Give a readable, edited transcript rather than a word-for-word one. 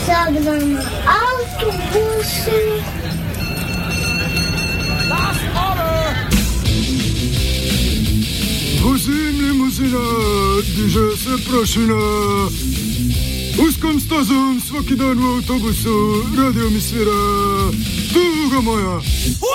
zagram na autobusu. Vozim limuzina, diže se prašina. Uskom stazom svaki dan u autobusu radio mi svira Tuga moja.